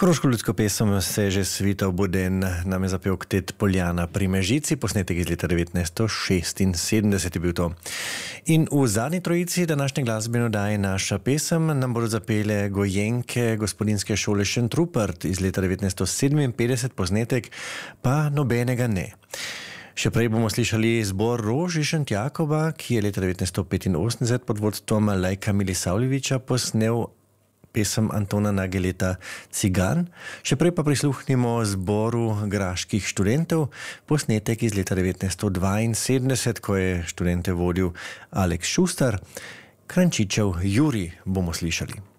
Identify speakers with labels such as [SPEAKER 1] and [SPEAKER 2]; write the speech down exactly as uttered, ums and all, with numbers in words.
[SPEAKER 1] Koroško ljudsko pesem Seže svita v Buden nam je zapel ktet Poljana pri Mežici, posnetek iz leta devetnajststo šestinsedemdeset je bil to. In v zadnji trojici današnje glasbene oddaje Naša pesem nam bodo zapele gojenke gospodinske šole Šentrupert iz leta devetnajststo sedeminpetdeset, posnetek pa Nobenega ne. Še prej bomo slišali zbor Rož iz Šentjakova, ki je leta devetnajststo petinosemdeset pod vodstvom Lajka Milisavljevića posnel pesem Antona Nageleta Cigan. Še prej pa prisluhnimo zboru graških študentov, posnetek iz leta devetnajststo dvainsedemdeset, ko je študente vodil Aleks Šustar. Krančičev Juri bomo slišali.